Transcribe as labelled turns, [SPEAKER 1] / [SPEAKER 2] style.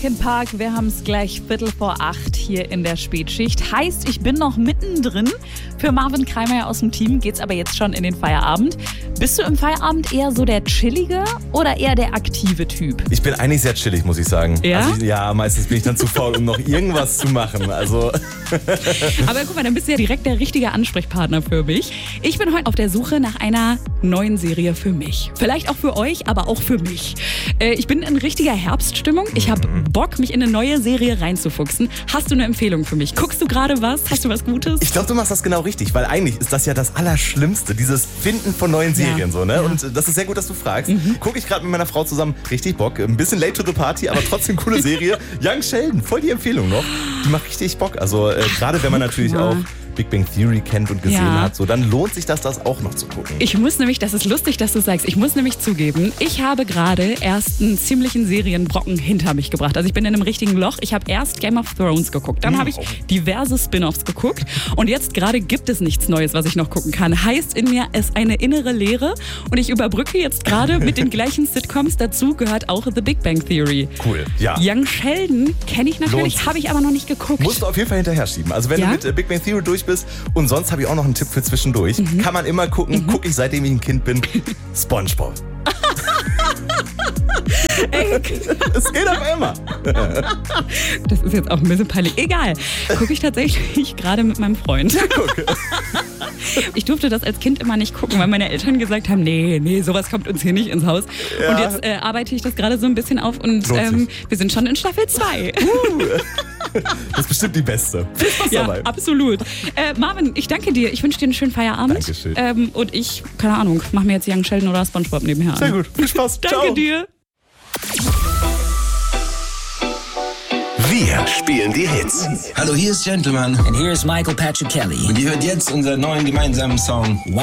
[SPEAKER 1] Linkin Park, wir haben es gleich 7:45 hier in der Spätschicht. Heißt, ich bin noch mittendrin. Für Marvin Kreimeyer aus dem Team geht's aber jetzt schon in den Feierabend. Bist du im Feierabend eher so der chillige oder eher der aktive Typ?
[SPEAKER 2] Ich bin eigentlich sehr chillig, muss ich sagen.
[SPEAKER 1] Ja?
[SPEAKER 2] Also meistens bin ich dann zu faul, um noch irgendwas zu machen. Also
[SPEAKER 1] Aber guck mal, dann bist du ja direkt der richtige Ansprechpartner für mich. Ich bin heute auf der Suche nach einer neuen Serie für mich. Vielleicht auch für euch, aber auch für mich. Ich bin in richtiger Herbststimmung. Ich habe Bock, mich in eine neue Serie reinzufuchsen. Hast du eine Empfehlung für mich? Guckst du gerade was? Hast du was Gutes?
[SPEAKER 2] ich glaube, du machst das genau richtig, weil eigentlich ist das ja das Allerschlimmste, dieses Finden von neuen Serien. So, ne?
[SPEAKER 1] Ja.
[SPEAKER 2] Und das ist sehr gut, dass du fragst. Gucke ich gerade mit meiner Frau zusammen, richtig Bock. Ein bisschen late to the party, aber trotzdem coole Serie. Young Sheldon, voll die Empfehlung noch. Die macht richtig Bock. Also gerade wenn man natürlich auch Big Bang Theory kennt und gesehen hat, so, dann lohnt sich das auch noch zu gucken.
[SPEAKER 1] Ich muss nämlich, das ist lustig, dass du sagst, ich muss nämlich zugeben, ich habe gerade erst einen ziemlichen Serienbrocken hinter mich gebracht. Also ich bin in einem richtigen Loch. Ich habe erst Game of Thrones geguckt, dann habe ich diverse Spin-offs geguckt und jetzt gerade gibt es nichts Neues, was ich noch gucken kann. Heißt, in mir ist eine innere Leere und ich überbrücke jetzt gerade mit den gleichen Sitcoms. Dazu gehört auch The Big Bang Theory.
[SPEAKER 2] Cool, ja.
[SPEAKER 1] Young Sheldon kenne ich natürlich, habe ich aber noch nicht geguckt.
[SPEAKER 2] Musst du auf jeden Fall hinterher schieben. Also wenn du mit Big Bang Theory durch bist. Und sonst habe ich auch noch einen Tipp für zwischendurch. Kann man immer gucken. Gucke ich, seitdem ich ein Kind bin. SpongeBob. Es geht auf einmal.
[SPEAKER 1] Das ist jetzt auch ein bisschen peinlich. Egal. Gucke ich tatsächlich gerade mit meinem Freund. Ich durfte das als Kind immer nicht gucken, weil meine Eltern gesagt haben, nee, sowas kommt uns hier nicht ins Haus. Ja. Und jetzt arbeite ich das gerade so ein bisschen auf und wir sind schon in Staffel 2.
[SPEAKER 2] Das ist bestimmt die beste. Viel Spaß dabei.
[SPEAKER 1] Absolut. Marvin, ich danke dir. Ich wünsche dir einen schönen Feierabend.
[SPEAKER 2] Dankeschön.
[SPEAKER 1] Und ich, keine Ahnung, mache mir jetzt Young Sheldon oder SpongeBob nebenher an.
[SPEAKER 2] Sehr gut. Viel Spaß.
[SPEAKER 1] Danke dir.
[SPEAKER 3] Wir spielen die Hits.
[SPEAKER 4] Hallo, hier ist Gentleman.
[SPEAKER 5] And here is Michael Patrick Kelly.
[SPEAKER 4] Und ihr hört jetzt unseren neuen gemeinsamen Song